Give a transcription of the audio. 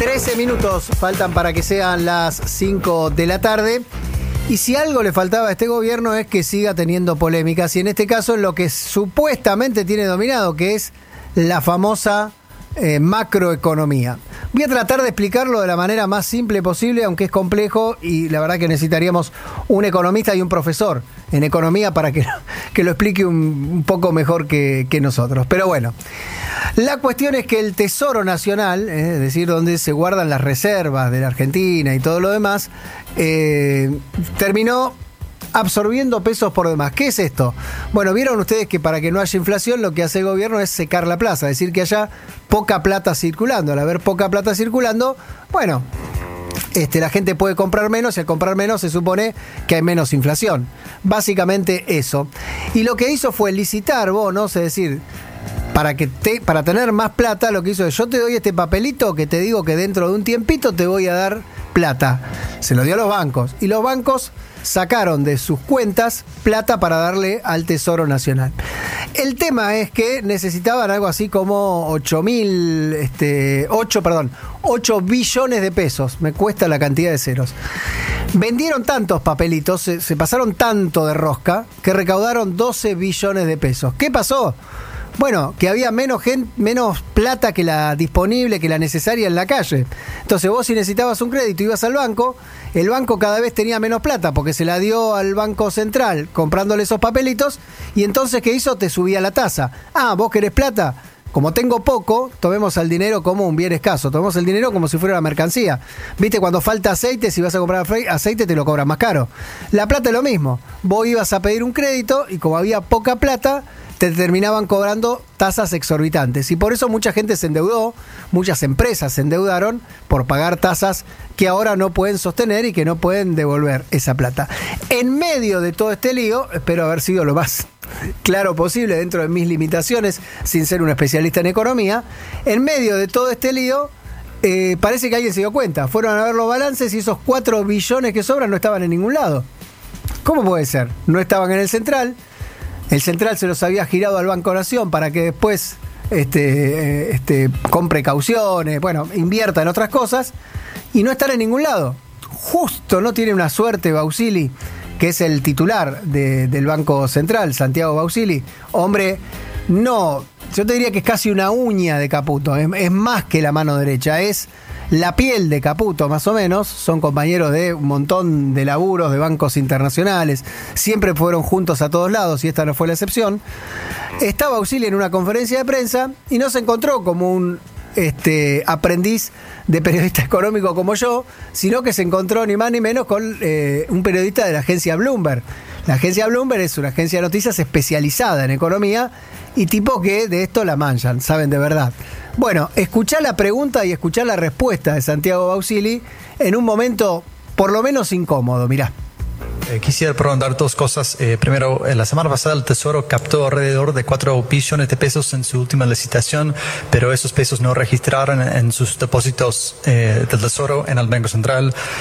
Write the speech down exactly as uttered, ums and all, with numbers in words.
trece minutos faltan para que sean las cinco de la tarde. Y si algo le faltaba a este gobierno es que siga teniendo polémicas. Y en este caso lo que supuestamente tiene dominado, que es la famosa eh, macroeconomía. Voy a tratar de explicarlo de la manera más simple posible, aunque es complejo y la verdad que necesitaríamos un economista y un profesor en economía para que, que lo explique un, un poco mejor que, que nosotros. Pero bueno, la cuestión es que el Tesoro Nacional, eh, es decir, donde se guardan las reservas de la Argentina y todo lo demás, eh, terminó absorbiendo pesos por demás. ¿Qué es esto? Bueno, vieron ustedes que para que no haya inflación lo que hace el gobierno es secar la plaza, es decir, que haya poca plata circulando. Al haber poca plata circulando, bueno, este, la gente puede comprar menos y al comprar menos se supone que hay menos inflación. Básicamente eso. Y lo que hizo fue licitar bonos, es decir, para que te, para tener más plata, lo que hizo es: yo te doy este papelito que te digo que dentro de un tiempito te voy a dar plata. Se lo dio a los bancos y los bancos sacaron de sus cuentas plata para darle al Tesoro Nacional. El tema es que necesitaban algo así como ocho mil, este, ocho, perdón, ocho billones de pesos. Me cuesta la cantidad de ceros. Vendieron tantos papelitos, se, se pasaron tanto de rosca, que recaudaron doce billones de pesos. ¿Qué pasó? Bueno, que había menos gente, menos plata que la disponible, que la necesaria en la calle. Entonces vos, si necesitabas un crédito, ibas al banco, el banco cada vez tenía menos plata porque se la dio al Banco Central comprándole esos papelitos, y entonces ¿qué hizo? Te subía la tasa. Ah, ¿vos querés plata? Como tengo poco, tomemos al dinero como un bien escaso, tomemos el dinero como si fuera una mercancía. ¿Viste? Cuando falta aceite, si vas a comprar aceite te lo cobran más caro. La plata es lo mismo. Vos ibas a pedir un crédito y como había poca plata, te terminaban cobrando tasas exorbitantes. Y por eso mucha gente se endeudó, muchas empresas se endeudaron por pagar tasas que ahora no pueden sostener y que no pueden devolver esa plata. En medio de todo este lío, espero haber sido lo más claro posible dentro de mis limitaciones, sin ser un especialista en economía, en medio de todo este lío, eh, parece que alguien se dio cuenta. Fueron a ver los balances y esos cuatro billones que sobran no estaban en ningún lado. ¿Cómo puede ser? No estaban en el central. El central se los había girado al Banco Nación para que después este, este, compre cauciones, bueno, invierta en otras cosas, y no están en ningún lado. Justo no tiene una suerte Bausili, que es el titular de, del Banco Central, Santiago Bausili. Hombre, no, yo te diría que es casi una uña de Caputo, es, es más que la mano derecha, es la piel de Caputo, más o menos. Son compañeros de un montón de laburos, de bancos internacionales, siempre fueron juntos a todos lados y esta no fue la excepción. Estaba Bausili en una conferencia de prensa y no se encontró como un este, aprendiz de periodista económico como yo, sino que se encontró ni más ni menos con eh, un periodista de la agencia Bloomberg. La agencia Bloomberg es una agencia de noticias especializada en economía y tipo que de esto la manchan, saben de verdad. Bueno, escuchá la pregunta y escuchá la respuesta de Santiago Bausili en un momento por lo menos incómodo, mirá. Eh, quisiera preguntar dos cosas. Eh, primero, eh, la semana pasada el Tesoro captó alrededor de cuatro billones de pesos en su última licitación, pero esos pesos no registraron en, en sus depósitos eh, del Tesoro en el Banco Central.